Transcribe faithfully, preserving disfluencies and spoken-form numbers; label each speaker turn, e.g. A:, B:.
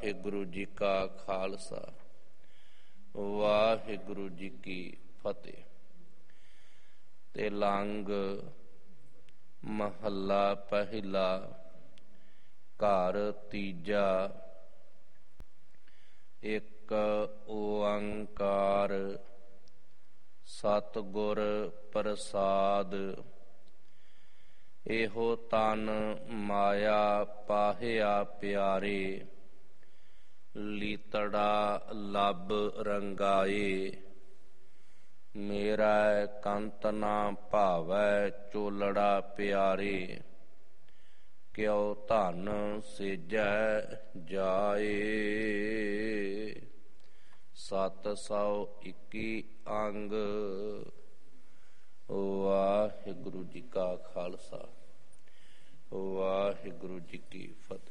A: ਵਾਹਿਗੁਰੂ ਜੀ ਕਾ ਖਾਲਸਾ ਵਾਹਿਗੁਰੂ ਜੀ ਕੀ ਫਤਿਹ। ਤਿਲੰਗ ਮਹੱਲਾ ਪਹਿਲਾ। ਘਰ ਤੀਜਾ। ਇੱਕ ਓੰਕਾਰ ਸਤਿਗੁਰ ਪ੍ਰਸਾਦ। ਇਹੋ ਤਨ ਮਾਇਆ ਪਾਹਿਆ ਪਿਆਰੇ, ਲੀਤੜਾ ਲੱਭ ਰੰਗਾਏ। ਮੇਰਾ ਕੰਤ ਨਾ ਭਾਵੈ ਚੋਲੜਾ ਪਿਆਰੇ, ਕਿਉ ਧਨ ਸੇਜੈ ਜਾਏ। ਸੱਤ ਸੌ ਇੱਕੀ ਅੰਗ। ਵਾਹਿਗੁਰੂ ਜੀ ਕਾ ਖਾਲਸਾ ਵਾਹਿਗੁਰੂ ਜੀ ਕੀ ਫਤਿਹ।